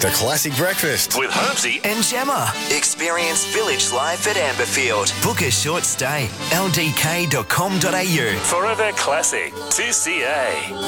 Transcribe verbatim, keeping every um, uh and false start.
The Classic Breakfast. With Holmesy and Gemma. Experience village life at Amberfield. Book a short stay. L D K dot com dot a u. Forever Classic. two C A.